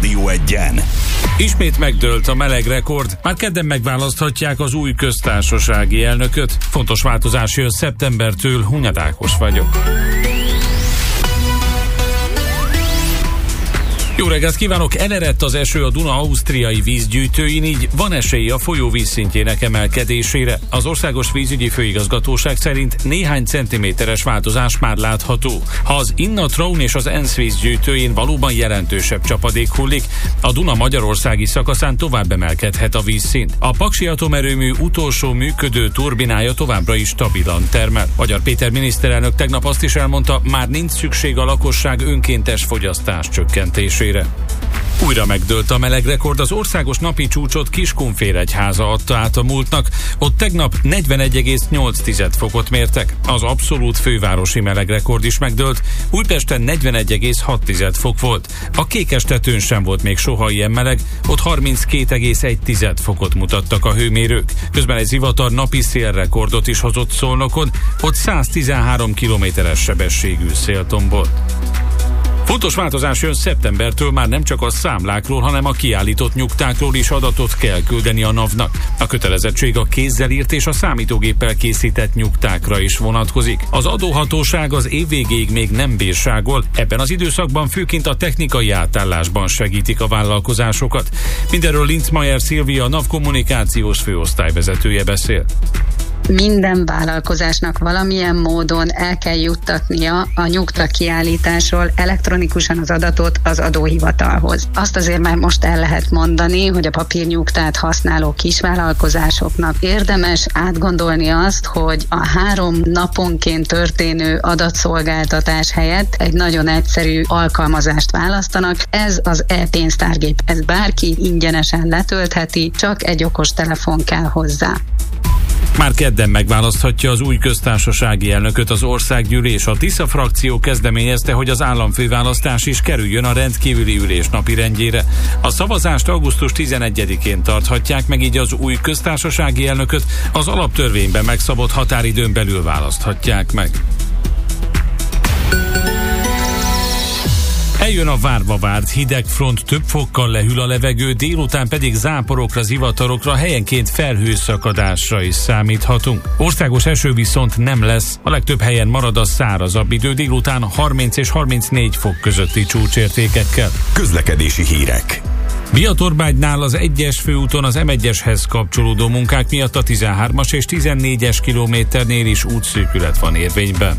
Rádió Egyen. Ismét megdőlt a meleg rekord. Már kedden megválaszthatják az új köztársasági elnököt. Fontos változás jön szeptembertől. Hunyad Ákos vagyok. Jó reggelt kívánok! Elerett az eső a Duna ausztriai vízgyűjtőin, így van esély a folyó vízszintjének emelkedésére. Az Országos Vízügyi Főigazgatóság szerint néhány centiméteres változás már látható. Ha az Inna-Traun és az Enns vízgyűjtőjén valóban jelentősebb csapadék hullik, a Duna magyarországi szakaszán tovább emelkedhet a vízszint. A Paksi atomerőmű utolsó működő turbinája továbbra is stabilan termel. Magyar Péter miniszterelnök tegnap azt is elmondta, már nincs szükség a lakosság önkéntes fogyasztás csökkentésére. Újra megdőlt a melegrekord, az országos napi csúcsot Kiskunfélegyháza adta át a múltnak, ott tegnap 41,8 fokot mértek. Az abszolút fővárosi melegrekord is megdőlt, Újpesten 41,6 fok volt. A Kékestetőn sem volt még soha ilyen meleg, ott 32,1 fokot mutattak a hőmérők. Közben egy zivatar napi szélrekordot is hozott Szolnokon, ott 113 kilométeres sebességű szél tombolt. Fontos változás jön szeptembertől, már nem csak a számlákról, hanem a kiállított nyugtákról is adatot kell küldeni a NAV-nak. A kötelezettség a kézzel írt és a számítógéppel készített nyugtákra is vonatkozik. Az adóhatóság az év végéig még nem bírságol, ebben az időszakban főként a technikai átállásban segítik a vállalkozásokat. Mindenről Linzmeier Szilvia, a NAV kommunikációs főosztályvezetője beszél. Minden vállalkozásnak valamilyen módon el kell juttatnia a nyugta kiállításról elektronikusan az adatot az adóhivatalhoz. Azt azért már most el lehet mondani, hogy a papírnyugtát használó kisvállalkozásoknak érdemes átgondolni azt, hogy a 3 naponként történő adatszolgáltatás helyett egy nagyon egyszerű alkalmazást választanak. Ez az e-pénztárgép, ez bárki ingyenesen letöltheti, csak egy okostelefon kell hozzá. Már kedden megválaszthatja az új köztársasági elnököt az országgyűlés. A Tisza frakció kezdeményezte, hogy az államfőválasztás is kerüljön a rendkívüli ülés napirendjére. A szavazást augusztus 11-én tarthatják meg, így az új köztársasági elnököt az alaptörvényben megszabott határidőn belül választhatják meg. Eljön a várva várt hideg front, több fokkal lehűl a levegő, délután pedig záporokra, zivatarokra, helyenként felhőszakadásra is számíthatunk. Országos eső viszont nem lesz, a legtöbb helyen marad a szárazabb idő, délután 30 és 34 fok közötti csúcsértékekkel. Közlekedési hírek. Biatorbánynál az 1-es főúton az M1-eshez kapcsolódó munkák miatt a 13-as és 14-es kilométernél is útszűkület van érvényben.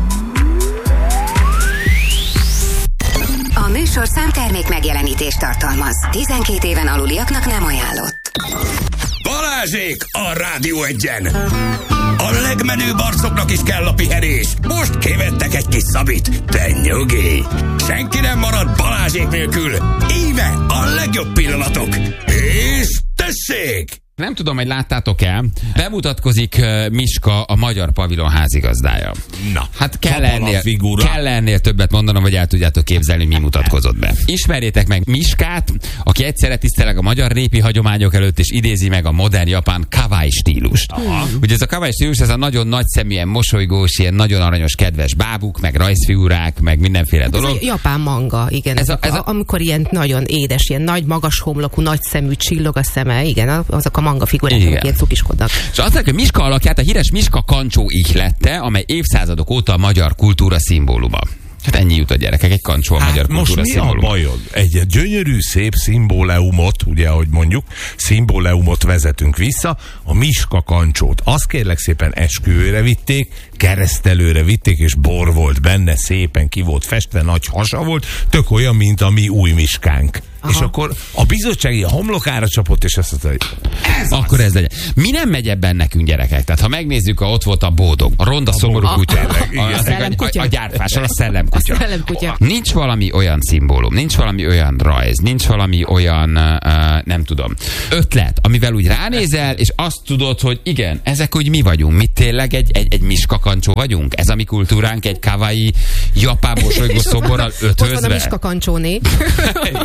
A műsorszám termék megjelenítést tartalmaz. 12 éven aluliaknak nem ajánlott. Balázsék a Rádió Egyen! A legmenőbb arcoknak is kell a pihenés. Most kivettek egy kis szabit. De nyugi! Senki nem marad Balázsék nélkül. Íme a legjobb pillanatok. És tessék! Nem tudom, hogy láttátok-e, bemutatkozik Miska, a Magyar Pavilon házigazdája. Na, hát kell ennél többet mondanom, hogy el tudjátok képzelni, mi mutatkozott be. Ismerjétek meg Miskát, aki egyszerre tiszteleg a magyar népi hagyományok előtt, és idézi meg a modern japán kawaii stílust. Ugye ez a kawaii stílus, ez a nagyon nagyszeműen mosolygós, ilyen nagyon aranyos, kedves bábuk, meg rajzfigurák, meg mindenféle dolog. Ez a japán manga, igen. Amikor ilyen nagyon édes, ilyen nagy, magas homlokú, nagy szemű, csillog a szeme, igen, azok a manga figurák, amik ilyen cukiskodnak. És azt mondják, hogy Miska alakját a híres Miska kancsó ihlette, amely évszázadok óta a magyar kultúra szimbóluma. Hát ennyi jut a gyerekek, egy kancsó a magyar kultúra szimbóluma. Most mi a bajod? Egy gyönyörű, szép szimbóleumot, ugye, ahogy mondjuk, szimbóleumot vezetünk vissza, a Miska kancsót. Azt kérlek szépen esküvőre vitték, keresztelőre vitték, és bor volt benne, szépen ki volt festve, nagy hasa volt, tök olyan, mint a mi új Miskánk. Aha. És akkor a bizottsági a homlokára csapott, és azt mondta, hogy akkor ez legyen. Mi nem megy ebben nekünk, gyerekek? Tehát ha megnézzük, ott volt a Bódog, a ronda szomorú kutya, a gyárfás, a szellemkutya. Nincs valami olyan szimbólum, nincs valami olyan rajz, nincs valami olyan, nem tudom, ötlet, amivel úgy ránézel, és azt tudod, hogy igen, ezek úgy mi vagyunk. Mi tényleg egy Miska kancsó vagyunk? Ez a mi kultúránk, egy kawaii japán mosolygó szoborral ötvözve? Ott van a Miska kancsóné. Igen, meg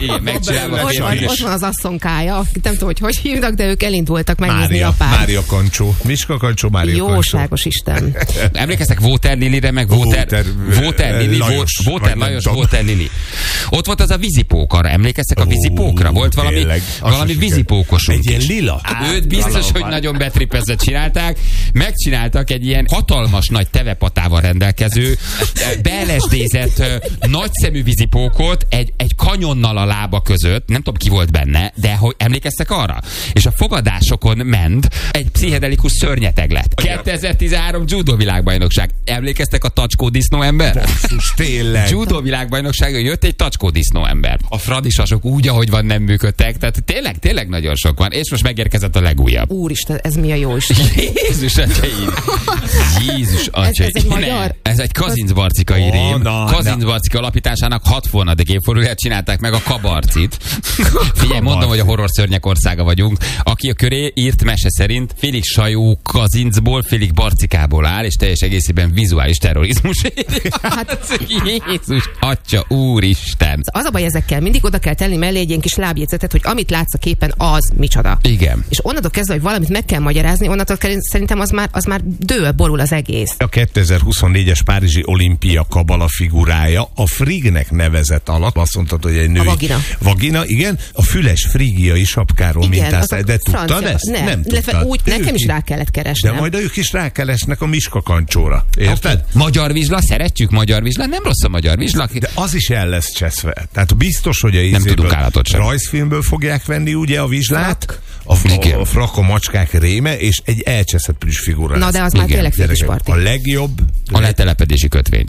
Ott van az asszonkája, nem tudom, hogy hívnak, de ők elindultak megnézni Japán. Mária Kancsó. Miska Kancsó, Mária Kancsó. Jóságos Isten. Emlékeztek Vóter Lilire, meg Vóter Lajos, Vóter Lili. Ott volt az a vízipók, arra emlékeztek a vízipókra? Volt valami vízipókosunk. Egy ilyen lila. Őt biztos, hogy nagyon betripezve csinálták. Megcsináltak egy ilyen hatalmas nagy tevepatával rendelkező, beelesdézett, nagyszemű vízipókot egy kanyonnal a lába között. Nem tudom, ki volt benne, de hogy emlékeztek arra? És a fogadásokon ment egy pszichedelikus szörnyeteg lett. 2013 judo világbajnokság. Emlékeztek a tacskó disznóember? Basszus, tényleg. Judo világbajnokságon jött egy tacskó disznóember. A fradisasok úgy, ahogy van, nem működtek. Tehát tényleg nagyon sok van. És most megérkezett a legújabb. Úristen, ez mi a jó Isten? Jézus atyaim. Jézus atyaim. Ez egy magyar? Ez egy kazincbarcikai rém. Kazincbarcika alapításának 60. évfordulóját csinálták meg a Kabarcit. Figyelj, mondom, hogy a horror szörnyek országa vagyunk. Aki a köré írt mese szerint félig sajó Kazincból, félig barcikából áll, és teljes egészében vizuális terrorizmus. Hát, Jézus atya, úristen. Az a baj ezekkel, mindig oda kell tenni mellé egy ilyen kis lábjegyzetet, hogy amit látsz a képen, az micsoda. Igen. És onnantól kezdve, hogy valamit meg kell magyarázni, onnantól szerintem az már dől, borul az egész. A 2024-es Párizsi olimpia kabala figurája a Frignek nevezett alak. Azt mondtad, hogy egy női... A vagina. Vagina, igen. A füles frigiai sapkáról mintázták. De tudtad ezt? Nem tudtad. Úgy, nekem is rá kellett keresnem. De majd ők is rákeresnek a Miska Kancsóra. Érted? Okay. Magyar vizsla, szeretjük magyar vizsla, nem rossz a magyar vizsla. De az is el lesz cseszve. Tehát biztos, hogy nem tudunk állatot sem. Rajzfilmből fogják venni ugye a vizslát, a frak, a macskák réme, és egy elcseszett plüss figura. Na de az már tényleg fétisparti. A legjobb... A letelepedési kötvény.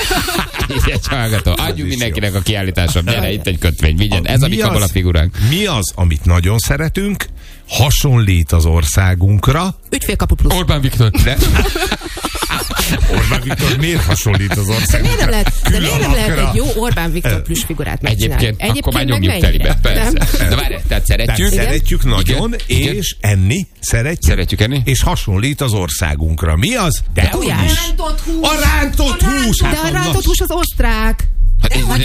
Adjunk mindenkinek a kiállításra. Gyere, itt egy kötvény. Vigyed, ez a mi kabala figuránk. Mi az, amit nagyon szeretünk, hasonlít az országunkra. Ügyfélkapu plusz. Orbán Viktor. Orbán Viktor miért hasonlít az országunkra? De miért nem lehet egy jó Orbán Viktor plusz figurát megcsinálni? Egyébként akkor már nyomjuk telibe. Persze. De várj, tehát szeretjük. Szeretjük nagyon, és enni. Szeretjük enni. És hasonlít az országunkra. Mi az? De a rántott hús. A rántott hús. De a rántott hús az osztrák. Az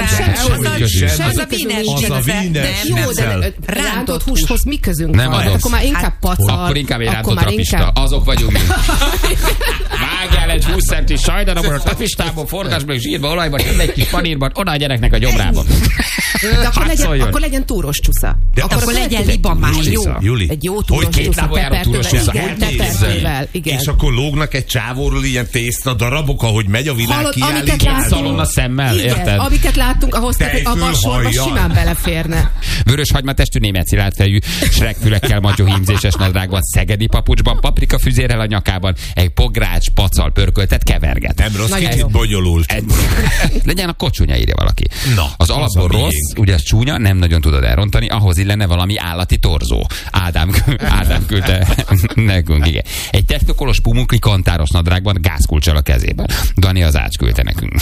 a Wiener. Jó, de rántott húshoz mi közünk van? Akkor már inkább pacal. Akkor inkább egy rántott rapista. Azok vagyunk mi. Vágjál egy 20 centi sajdarabot a trapistából, forgasba és zsírba, olajba, egy kis panírban, oda a gyereknek a gyomrába. De akkor legyen túros csusza. Akkor legyen libamáj. Juli, egy jó túros csusza. Tepertővel. És akkor lógnak egy csávóról ilyen tészta darabok, ahogy megy a világkiállítás. Szalonna szemmel. Igen, érted? Amiket láttunk, ahhoz abban a sorba simán beleférne. Vörös hagymátestű német szilárdfejű, sregfülekkel, matyóhímzéses nadrágban, szegedi papucsban, paprika füzérrel a nyakában, egy pogrács, pacal pörköltet keverget. Nem rossz, kicsit bonyolult. Legyen a kocsunya, írja valaki. Na, az alapból rossz, ugye ez csúnya, nem nagyon tudod elrontani, ahhoz illene valami állati torzó. Ádám küldte nekünk, igen. Egy technokolos pumunkli kantáros nadrágban, gázkulccsal a kezében. Dani az Ács küldte nekünk.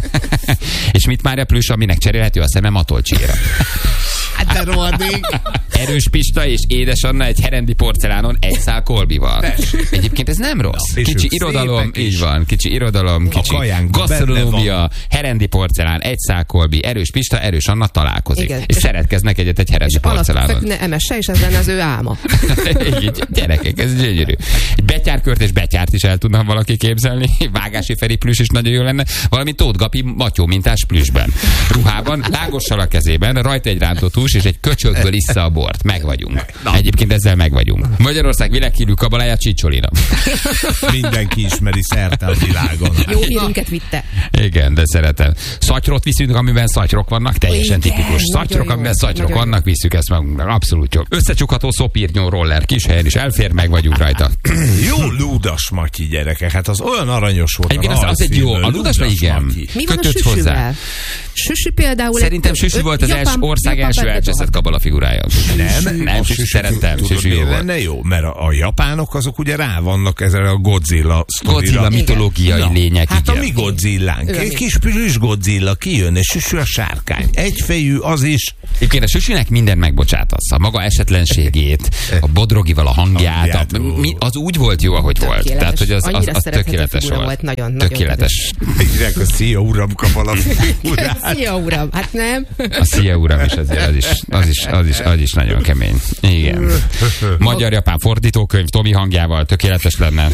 És mit Mária Plüss, aminek cserélhető a szeme matolcsira. Hát de rohadék. Erős Pista és Édes Anna egy herendi porcelánon egy szál kolbival. Egyébként ez nem rossz. Kicsi irodalom, így van. Kicsi irodalom, kicsi gasztronómia, herendi porcelán, egy szál kolbi, Erős Pista, Erős Anna találkozik. Igen. És szeretkeznek egy herendi porcelánon. És emesse, és ez lenne az ő álma. Gyerekek, ez gyönyörű. Egy betyárkört és betyárt is el tudna valaki képzelni. Vágási Feri plüss is nagyon jó lenne. Valami Tóth Gabi matyó mintás plüssben. Ruhában, lágossal a kezében, rajta egy rántott hús, és egy köcsökből issza a bort. Meg vagyunk. Egyébként ezzel meg vagyunk. Magyarország világhírű kabalája Csicsolina. Mindenki ismeri szerte a világon. Jó hírünket vitte. Igen, de szeretem. Szatyrot viszünk, amiben szatyrok vannak, teljesen tipikus. Szatyrok, amiben szatyrok vannak, visszük ezt magunknak. Abszolút jó. Összecsukható szopírnyó roller kis helyen is elfér, meg vagyunk rajta. Jó Ludas Matyi, gyerekek. Hát az olyan aranyos volt. Egyébként az egy jó. A Ludas igen. Mi van a Süsüvel? Süsü például. Szerintem Süsü volt az ország első elcseszett kabala figurája. Nem, szeretem. Tudod, miért lenne jó? Mert a japánok azok ugye rá vannak ezzel a Godzilla sztorira. Godzilla mitológiai lények, hát igen. A mi Godzillánk. Egy kis püzs Godzilla kijön, és süsű a sárkány. Egyfejű az is. Egyébként a süsűnek mindent megbocsátasz. A maga esetlenségét, a Bodrogival a hangját, az úgy volt jó, ahogy volt. Tehát, hogy az tökéletes volt. Nagyon tökéletes. Egyre a Szia Uram kap valami figurát. Szia Uram, hát nem. A Szia Uram is az is nagyon kemény. Igen. Magyar-japán fordítókönyv Tomi hangjával tökéletes lenne.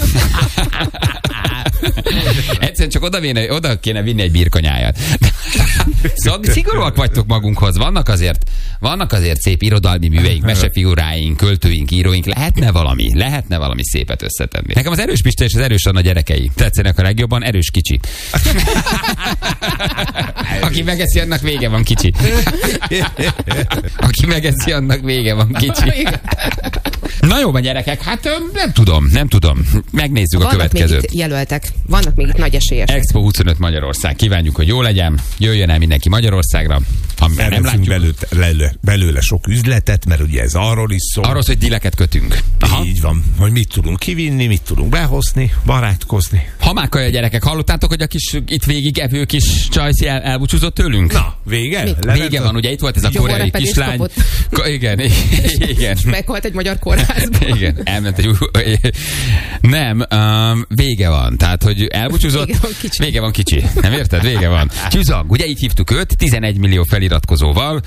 Egyszerűen csak oda kéne vinni egy birkanyájat. Szigorúak vagytok magunkhoz. Vannak azért szép irodalmi műveink, mesefiguráink, költőink, íróink. Lehetne valami szépet összetenni. Nekem az Erős Pista és az Erős Anna gyerekei tetszenek a legjobban. Erős kicsi. Aki megeszi, annak vége van, kicsi. Aki megeszi, annak vége van, kicsi. Na jó, gyerekek, hát nem tudom. Megnézzük a következőt. Még itt jelöltek. Vannak még itt nagy esélyesek. Expo 25 Magyarország. Kívánjuk, hogy jó legyen. Jöjjön el mindenki Magyarországra. Nem látjuk belőle sok üzletet, mert ugye ez arról is szól. Arról, hogy díleket kötünk. Aha. Így van, hogy mit tudunk kivinni, mit tudunk behozni, barátkozni. Hamákaja gyerekek, hallottátok, hogy a kis itt végig evő kis csajci elbúcsúzott tőlünk? Na, vége? Vége van, ugye itt volt ez a koreai kislány. Igen. És meghalt egy magyar kórházban. Igen, elment egy nem, vége van. Tehát, hogy elbúcsúzott, vége van kicsi. Nem érted? Vége van. Csüzag, ugye így hívtuk őt, 11 millió feliratkozóval.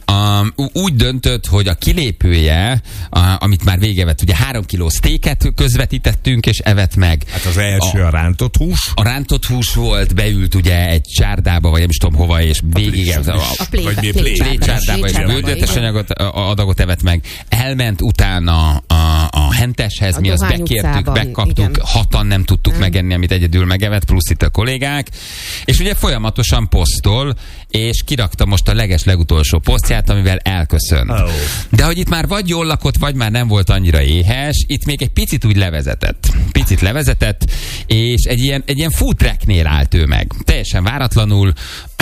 Úgy döntött, hogy a kilépője, amit már vége vett, ugye 3 kiló sztéket közvetítettünk, és evett meg. Hát az első a rántott hús. A rántott hús volt, beült ugye egy csárdába, vagy nem is tudom hova, és végig a plécsárdába, és bődöttes adagot evett meg. Elment utána a henteshez, mi azt bekértük, bekaptuk, 6-an nem tudtuk megenni, amit egyedül megevett, plusz itt a kollégák, és ugye folyamatosan posztol, és kirakta most a legutolsó posztját, amivel elköszönt. De hogy itt már vagy jól lakott, vagy már nem volt annyira éhes, itt még egy picit úgy levezetett, és egy ilyen food tracknél állt ő meg. Teljesen váratlanul,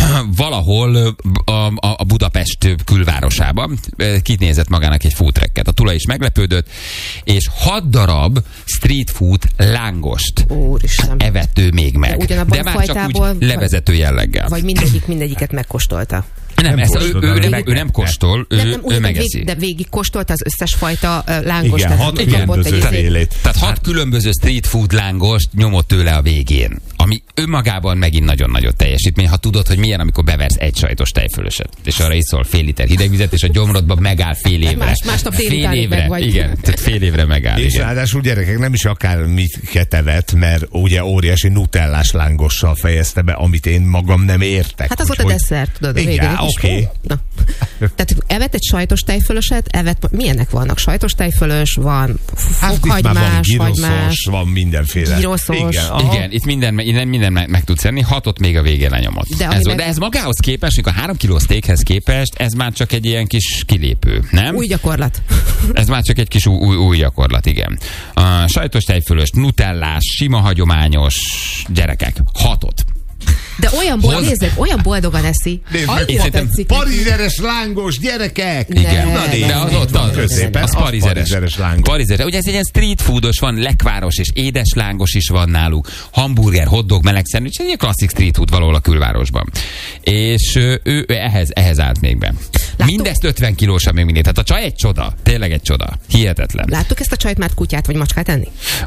valahol a Budapest külvárosában kinézett magának egy food tracket. A tulaj is meglepődött, és 6 darab street food lángost evett ő még meg. De már csak úgy levezető jelleggel. Vagy mindegyiket megkóstolta. Nem, ő nem kóstol, ő megeszi. De végig kóstolta az összes fajta lángost. Igen, 6 különböző félét. Tehát 6 különböző street food lángost nyomott tőle a végén. Ami önmagában megint nagyon nagyot teljesítmény, ha tudod, hogy milyen, amikor beversz egy sajtos tejfölöset, és arra iszol fél liter hidegvizet, és a gyomrodba megáll fél évre. Másnap fél évre vagy. Igen, tehát fél évre megáll. És ráadásul gyerekek nem is akármit evett, mert ugye óriási nutellás lángossal fejezte be, amit én magam nem értek. Hát az volt a desszert, tudod. Igen, oké. Tehát evett egy sajtos tejfölöset, milyenek vannak? Sajtos tejfölös, van fokhagymás, hagymás, van mindenféle. Gyroszos. Igen, itt minden meg tudsz enni, 6-ot még a végén lenyomott. De ez magához képest, a 3 kiló steakhez képest, ez már csak egy ilyen kis kilépő, nem? Új gyakorlat. Ez már csak egy kis új gyakorlat, igen. Sajtos tejfölös, nutellás, sima hagyományos gyerekek, 6-ot. De olyan boldogan eszi. Parizeres lángos, gyerekek! Igen, de az ott az parizeres lángos. Parizeres. Ugye ez egy ilyen street foodos, van lekváros és édes lángos is van náluk. Hamburger, hotdog, meleg szendvics, ez egy klasszik street food valahol a külvárosban. És ő ehhez állt még be. Mindezt 50 kilósan még mindig. Tehát a csaj egy csoda. Tényleg egy csoda. Hihetetlen. Láttuk ezt a csajt már kutyát vagy macskát enni?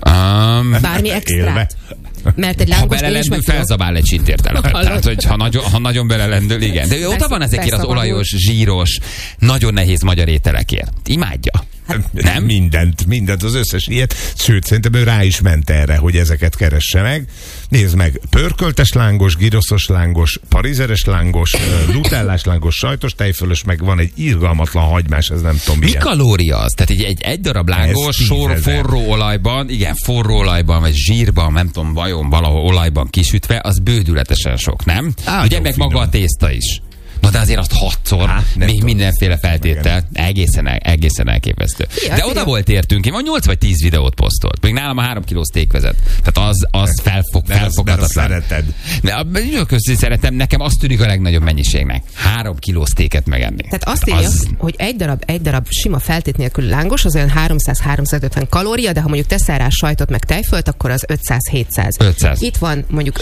Bármi extrát? Mert egy lángos belelendül, felzabál egy csintértel. Tehát, hogy ha nagyon belelendül, igen. De ő oda van ezekért az olajos, zsíros, nagyon nehéz magyar ételekért. Imádja. Hát, nem? Mindent, az összes ilyet. Sőt, szerintem ő rá is ment erre, hogy ezeket keresse meg. Nézd meg, pörköltes lángos, giroszos lángos, parizeres lángos, nutellás lángos, sajtos tejfölös, meg van egy irgalmatlan hagymás, ez nem tudom milyen. Mi kalória az? Tehát egy darab lángos forró olajban, forró olajban, vagy zsírban, nem tudom, vajon valahol olajban kisütve, az bődületesen sok, nem? Ugye meg maga a tészta is. Na de azért azt 6-szor, még mindenféle feltétel. Egészen elképesztő. De oda volt értünk, én 8 vagy 10 videót posztolt. Még nálam a 3 kiló steak vezet. Tehát az felfoghatatlan. Szereted. Szeretem, nekem azt tűnik a legnagyobb mennyiségnek. 3 kiló steaket megenni. Tehát azt írja, hogy egy darab sima feltét nélkül lángos, az olyan 300-350 kalória, de ha mondjuk teszel rá sajtot meg tejfölt, akkor az 500-700. Itt van mondjuk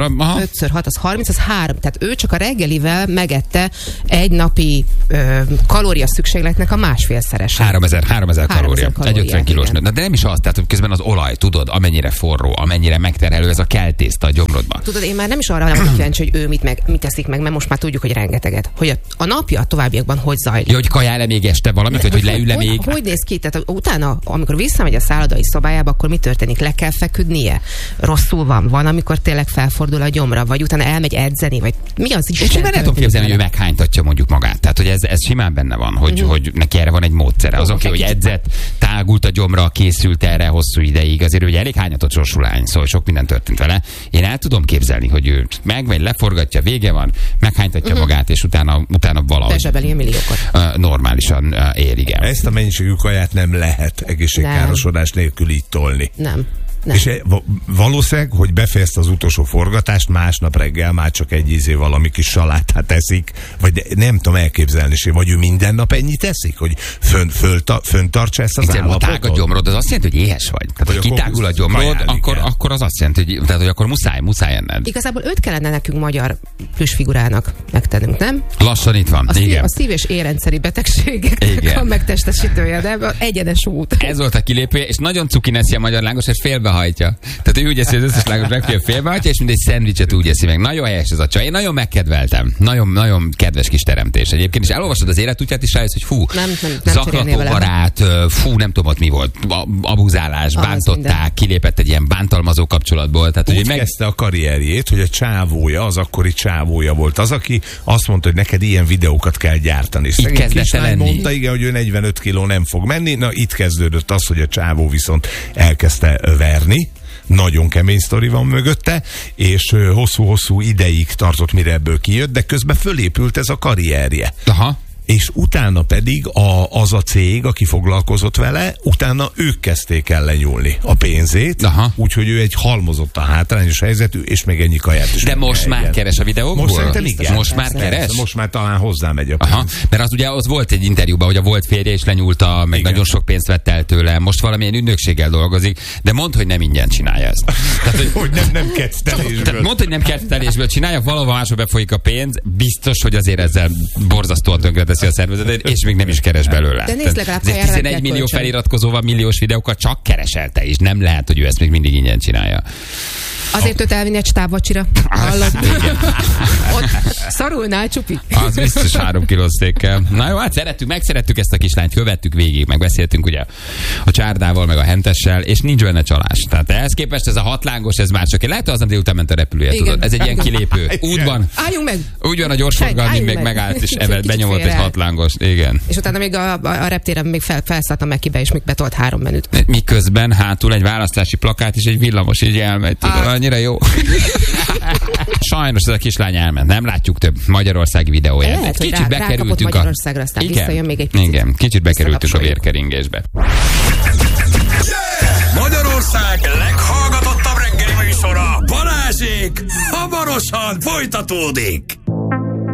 5x6, az 30, az 3. Tehát ő csak a reggelivel megette egy napi kalória szükségletnek a másfélszerese. 3000 kalória. Egy 50 kilós. De nem is az, tehát közben az olaj, tudod, amennyire forró, amennyire megterhelő ez a keltészta a gyomrodba. Tudod, én már nem is arra vagyok kíváncsi, hogy ő mit teszik meg, mert most már tudjuk, hogy rengeteget. Hogy a napja a továbbiakban hogy zajlik. Ja, hogy kajál-e még este valamit, vagy hogy leül-e még? Hogy néz ki? Tehát utána, amikor visszamegy a szállodai szobájába, akkor mi történik? Le kell feküdnie? Rosszul van, amikor tényleg felfordul a gyomra, vagy utána elmegy edzeni, vagy mi az is? Én simán nem tudom képzelni, hogy ő meghánytatja mondjuk magát. Tehát, hogy ez simán benne van, hogy neki erre van egy módszere. Az oké, hogy edzett, tágult a gyomra, készült erre hosszú ideig, azért ugye elég hányatott sorsú lány, szóval sok minden történt vele. Én el tudom képzelni, hogy ő megmegy, leforgatja, vége van, meghánytatja magát, és utána valahogy bezsebeli a milliókat. Normálisan ér, igen. Ezt a mennyiségű kaját nem lehet egészségkárosodás nélkül így tolni. Nem. És valószínűleg, hogy befejezte az utolsó forgatást, másnap reggel már csak egy valami kis salátát eszik, vagy nem tudom elképzelni, vagy ő minden nap ennyit eszik, hogy föntartsa ezt az állapotot? Tág a gyomrod, az azt jelenti, hogy éhes vagy. Tehát, hogy kitágul a gyomrod, akkor az azt jelenti, hogy akkor muszáj enned. Igazából őt kellene nekünk magyar plüssfigurának megtennünk, nem? Lassan itt van, igen. A szív- és érrendszeri betegségek a megtestesítője, de egyenes út. Ez volt a kilépője, és nagyon cuki neszi a magyar lángos, és félbehajtja. Tehát ő úgy eszi, az összes lángos megfél félbehajtja, és mindegy szendvicset úgy eszi meg. Nagyon helyes ez a csaj. Én nagyon megkedveltem. Nagyon kedves kis teremtés egyébként. És elolvasod az életútját, és rájössz, hogy fú, zaklatóbarát, nem tudom ott mi volt, abuzálás, bántották, kilépett egy ilyen bántalmazó kapcsolatból. Tehát, úgy kezdte a karrierjét, hogy a csávója, az akkori csávója volt az, aki azt mondta, hogy neked ilyen videókat kell gyártani. És itt kezdett lenni. Mondta, igen, hogy ő 45 kiló nem fog menni. Na, itt kezdődött az, hogy a csávó viszont elkezdte verni. Nagyon kemény sztori van mögötte, és hosszú-hosszú ideig tartott, mire ebből kijött, de közben fölépült ez a karrierje. Aha. És utána pedig az a cég, aki foglalkozott vele, utána ők kezdték el lenyúlni a pénzét, úgyhogy ő egy halmozott a hátrányos helyzetű, és még ennyi kaját is. De most már keres a videókból? Most szerintem igen. Most már keres? Most már talán hozzámegy a pénz. Mert az ugye az volt egy interjúban, hogy a volt férje is lenyúlta, meg igen. Nagyon sok pénzt vett el tőle, most valamilyen ügynökséggel dolgozik, de mondd, hogy nem ingyen csinálja ezt. Tehát, hogy nem kettelésből. Mondd, hogy nem kettelésből csinálja, valahol máshol befolyik a pénz, biztos, hogy azért ezzel borzasztóan tönkreteszi a szervezetet, és még nem is keres belőle. De nézd, legalább 11 millió feliratkozóval milliós videókat csak kereselte, és nem lehet, hogy ő ezt még mindig ingyen csinálja. Azért őt elvinni egy stábvacsira. Ott szarulnál, Csupi. Az biztos 3 kiló steakkel. Na jó, hát megszerettük ezt a kislányt, követtük végig, megbeszéltünk ugye a csárdával, meg a hentessel, és nincs benne csalás. Tehát ehhez képest ez a 6 lángos, ez már csak lehet, hogy aznap délután ment a repülője, tudod. Ez egy ilyen kilépő. Útban. Álljunk meg! Úgy van a gyorsforgalmi, még megállt, és benyomott egy 6 lángos. Igen. És utána még a reptéren még felszálltam Mekibe, és még betolt 3 menüt. Miközben hátul egy választási plakát és egy villamos így elmegy, tudod. Annyira jó. Sajnos ez a kislány elment. Nem látjuk több magyarországi videóját. Lehet, kicsit bekerültünk Magyarországra, aztán visszajön még egy picit. Igen, kicsit bekerültünk a vérkeringésbe. Magyarország leghallgatottabb reggeli műsora, Balázsék hamarosan folytatódik.